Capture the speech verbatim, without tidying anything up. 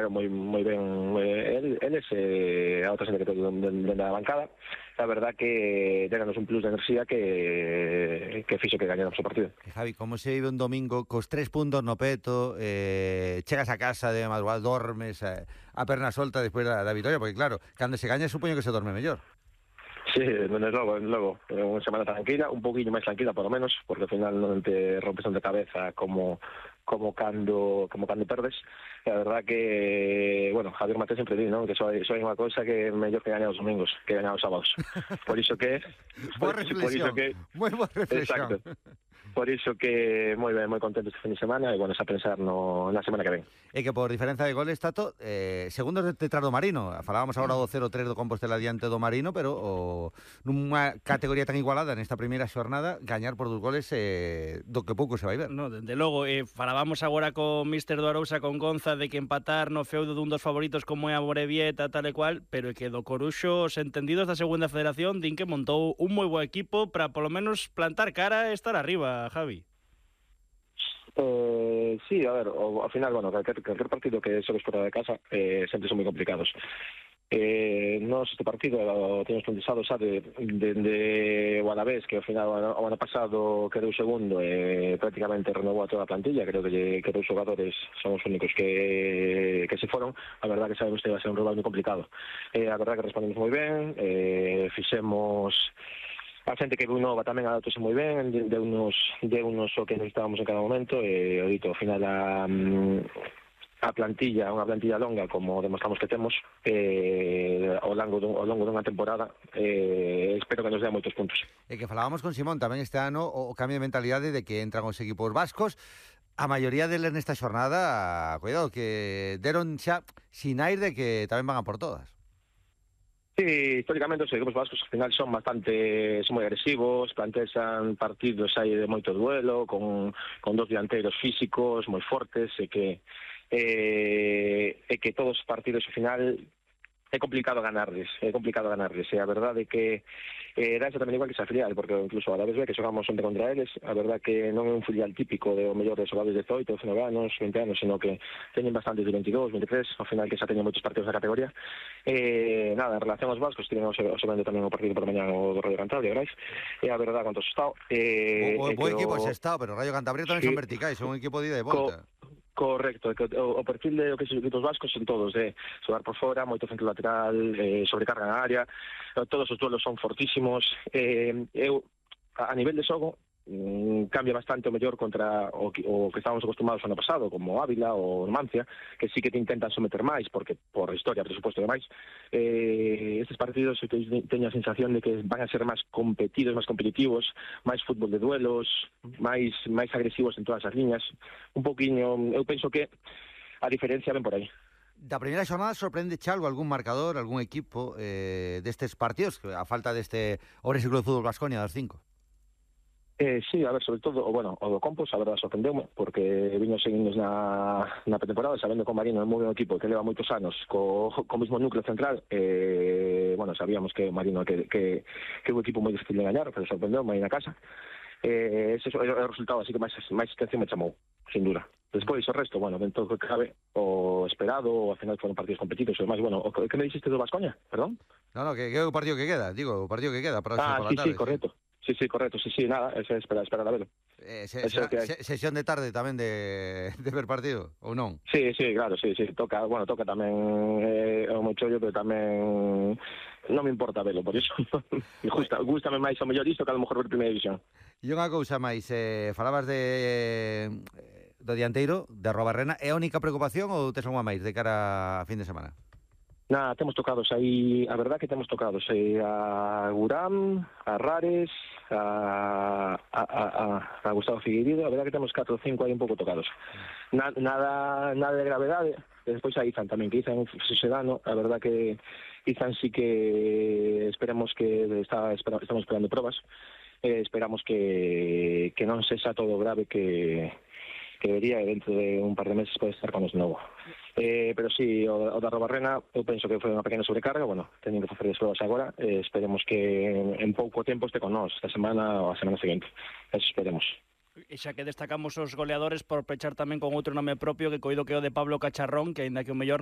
primeiro moi moi ben eh, el, eles e eh, a outra xente que todo dentro da bancada. A verdad que déganos un plus de enerxía que que fixo que gañáramos o partido. E Javi, como se vive un domingo cos tres puntos no peto, eh, chegas a casa de madrugada, dormes eh, a perna solta despois da, da vitoria, porque claro, cando se gaña supoño que se dorme mellor. Sí, desde logo, desde logo, unha semana tranquila, un poquinho máis tranquila por lo menos, porque ao final non te rompes de cabeza como como cando como cando perdes. E a verdad que, bueno, Javier Maté sempre di, non, que só hai, só hai unha cousa que é mellor que gañar os domingos, que gañar os sábados. Por iso que boa reflexión. Por iso que moi boa reflexión. Exacto. Por iso que moi ben, moi contento este fin de semana e bueno, a pensar no, na semana que ven. E que por diferencia de goles, Tato, eh, segundos detrás do Marino. Falábamos agora do cero tres do Compostela diante do Marino, pero o, nunha categoría tan igualada nesta primeira xornada, gañar por dos goles eh, do que pouco se vai ver. No, dende logo, eh, falábamos agora co míster do Arousa con Gonza de que empatar no feudo dun dos favoritos como é a Morevieta, tal e cual, pero é que do Coruxo os entendidos da segunda federación din que montou un moi bo equipo para polo menos plantar cara e estar arriba, Javi. Eh, sí, a ver, o, ao final, bueno, calquer, calquer partido que xogues fora de casa eh, sempre son moi complicados. Eh, nos este partido lo temos pensado xa de, de, de o Alavés, que ao final o ano pasado quedou segundo e eh, prácticamente renovou a toda a plantilla. Creo que, que os xogadores son os únicos que, que se foron. A verdad que sabemos que vai ser un rival moi complicado. Eh, a verdad que respondemos moi ben, eh, fixemos a xente que nova tamén adaptouse moi ben, de, de unos de unos o que necesitábamos en cada momento e o dito, ao final a, a plantilla, unha plantilla longa como demostramos que temos eh, ao longo dun, ao longo dunha temporada, eh, espero que nos dé moitos puntos. E que falábamos con Simón tamén este ano o cambio de mentalidade de que entran os equipos vascos. A maioría deles nesta xornada, cuidado, que deron xa sinair de que tamén van a por todas. Sí, históricamente os equipos vascos ao final son bastante, son moi agresivos, plantexan partidos aí de moito duelo, con, con dos dianteiros físicos moi fortes, e que eh, e que todos os partidos ao final é complicado ganarles, é complicado ganarles, e a verdade é que eh, dá tamén igual que esa filial, porque incluso a la vez ve que xogamos onde contra eles, a verdade que non é un filial típico de o mellor de xogadores de dezoito, dezenove anos, vinte anos, sino que teñen bastantes de veintidós, veintitrés, ao final que xa teñen moitos partidos da categoría. Eh, nada, en relación aos vascos, tivemos o vendo tamén o partido por mañá o do Rayo Cantabria, veráis, e a verdade quanto estado. Eh, o, o, o equipo se está, pero o Rayo Cantabria tamén sí, son verticais, son un equipo de ida e volta. Co Correcto, o, o perfil de o que son os vascos son todos de xogar por fora, moito centro lateral, eh, sobrecarga na área, todos os duelos son fortísimos. Eh, eu, a nivel de xogo, mm, cambia bastante o mellor contra o que, o que estábamos acostumados ano pasado, como Ávila ou Numancia, que sí que te intentan someter máis, porque por historia, por suposto, de máis. Eh, estes partidos teño a sensación de que van a ser máis competidos, máis competitivos, máis fútbol de duelos, máis máis agresivos en todas as liñas. Un pouquiño, eu penso que a diferencia ven por aí. Da primeira xornada sorprende algo, algún marcador, algún equipo eh, destes partidos, a falta deste Ourense Club de Fútbol Baskonia dos cinco? Eh, sí, a ver, sobre todo, o bueno, o do Compos, a verdade sorprendeume, porque viño seguimos na, na pretemporada, sabendo que o Marino é moi un equipo que leva moitos anos co, co mismo núcleo central, eh, bueno, sabíamos que o Marino que, que, que é un equipo moi difícil de gañar, pero sorprendeume aí na casa. Eh, ese é o resultado, así que máis, máis atención me chamou, sin duda. Despois, o resto, bueno, dentro do que cabe, o esperado, ao final foron partidos competidos, e máis, bueno, o que me dixiste do Baskonia, perdón? No, no, que, que é o partido que queda, digo, o partido que queda para ah, por sí, la tarde. sí, correcto. Sí, sí, correcto, sí, sí, nada, ese espera, espera a verlo. Eh, se, se, se, sesión de tarde tamén de, de ver partido, ou non? Sí, sí, claro, sí, sí, toca, bueno, toca tamén eh, o mochollo, pero tamén non me importa velo, por iso. Me gusta, gustame máis o mellor isto que a lo mejor ver primeira división. E unha cousa máis, eh, falabas de eh, do dianteiro, de Arrobarrena, é a única preocupación ou tes algunha máis de cara a fin de semana? Nada, temos tocados aí, a verdad que temos tocados eh, a Guram, a Rares, a, a, a, a Gustavo Figueiredo, a verdad que temos catro ou cinco aí un pouco tocados. Na, nada nada de gravedade, despois a Izan tamén, que Izan se dano, a verdad que Izan sí que esperemos que está, espera, estamos esperando probas, eh, esperamos que, que non sexa todo grave que, que debería, e dentro de un par de meses pode estar con nos novo. Eh, pero sí, o, o da Arrobarrena eu penso que foi unha pequena sobrecarga, bueno, teñen que facer as provas agora, eh, esperemos que en, en pouco tempo este con nós, esta semana ou a semana seguinte, eso esperemos. E xa que destacamos os goleadores, por pechar tamén con outro nome propio, que coido que é o de Pablo Cacharrón, que aínda que o mellor